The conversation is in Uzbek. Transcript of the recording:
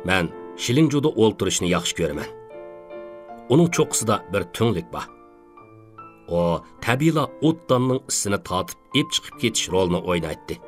Mən Shilinjuda o'ltirishni yaxshi ko'raman. Uning cho'qqisida bir tunglik bor. O tabiiyla o'tdanning isini tatib ep chiqib ketish rolini o'ynaydi.